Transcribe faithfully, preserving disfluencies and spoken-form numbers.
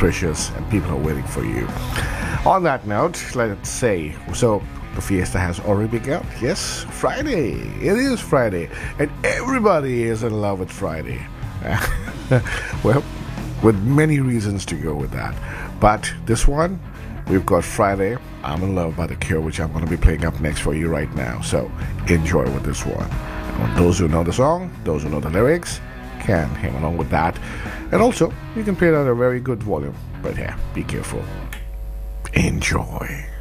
precious, and people are waiting for you. On that note, let's say, so the fiesta has already begun. Yes, Friday. It is Friday, and everybody is in love with Friday. Well, with many reasons to go with that. But this one, we've got Friday, I'm in Love by The Cure, which I'm going to be playing up next for you right now. So enjoy with this one. And those who know the song, those who know the lyrics, can hang along with that. And also, you can play it at a very good volume. But yeah, be careful. Enjoy.